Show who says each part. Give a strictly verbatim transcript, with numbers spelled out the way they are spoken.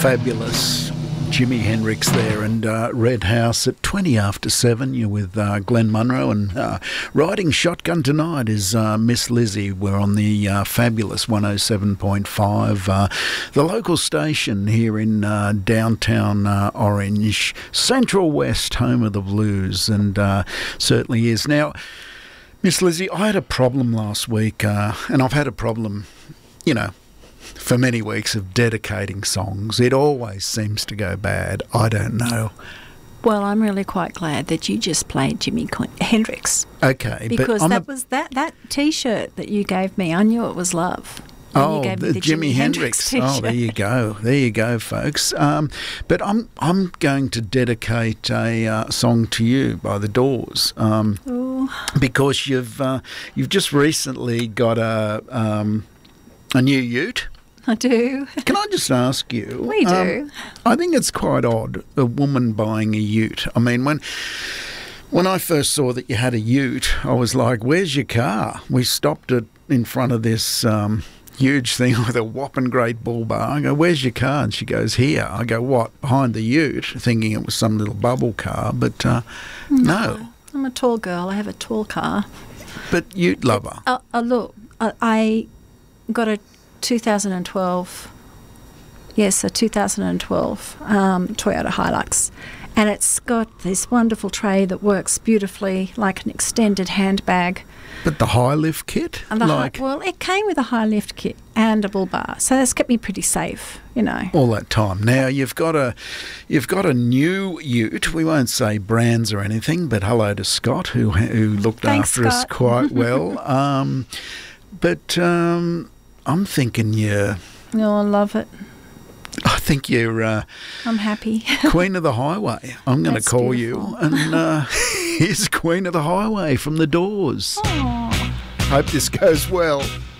Speaker 1: fabulous Jimi Hendrix there, and uh, Red House at twenty after seven. You're with uh, Glenn Munro, and uh, riding shotgun tonight is uh, Miss Lizzie. We're on the uh, fabulous one oh seven point five, uh, the local station here in uh, downtown uh, Orange, Central West, home of the blues, and uh, certainly is. Now, Miss Lizzie, I had a problem last week, uh, and I've had a problem, you know, for many weeks of dedicating songs. It always seems to go bad. I don't know.
Speaker 2: Well, I'm really quite glad that you just played Jimi Hendrix.
Speaker 1: Okay,
Speaker 2: because
Speaker 1: but
Speaker 2: that
Speaker 1: a,
Speaker 2: was that that T-shirt that you gave me. I knew it was love.
Speaker 1: Oh,
Speaker 2: you gave
Speaker 1: the,
Speaker 2: me the
Speaker 1: Jimi,
Speaker 2: Jimi
Speaker 1: Hendrix.
Speaker 2: Hendrix
Speaker 1: Oh, there you go. There you go, folks. Um, but I'm I'm going to dedicate a uh, song to you by The Doors, um, because you've uh, you've just recently got a um, a new ute.
Speaker 2: I do.
Speaker 1: Can I just ask you?
Speaker 2: We do.
Speaker 1: Um, I think it's quite odd, a woman buying a ute. I mean, when when I first saw that you had a ute, I was like, where's your car? We stopped it in front of this um, huge thing with a whopping great bull bar. I go, where's your car? And she goes, here. I go, what? Behind the ute, thinking it was some little bubble car, but uh, no. no.
Speaker 2: I'm a tall girl. I have a tall car.
Speaker 1: But ute lover.
Speaker 2: Uh, uh, look, I, I got a two thousand twelve, yes, a two thousand twelve um, Toyota Hilux, and it's got this wonderful tray that works beautifully like an extended handbag.
Speaker 1: But the high lift kit?
Speaker 2: And the
Speaker 1: like
Speaker 2: high, well, it came with a high lift kit and a bull bar, so that's kept me pretty safe, you know.
Speaker 1: All that time. Now you've got a, you've got a new ute. We won't say brands or anything, but hello to Scott, who who looked
Speaker 2: Thanks,
Speaker 1: after
Speaker 2: Scott.
Speaker 1: us quite well. um, but. Um, I'm thinking you're...
Speaker 2: Oh, I love it.
Speaker 1: I think you're... Uh,
Speaker 2: I'm happy.
Speaker 1: Queen of the Highway. I'm going to call
Speaker 2: beautiful.
Speaker 1: you. And uh, here's Queen of the Highway from The Doors.
Speaker 2: Aww.
Speaker 1: Hope this goes well.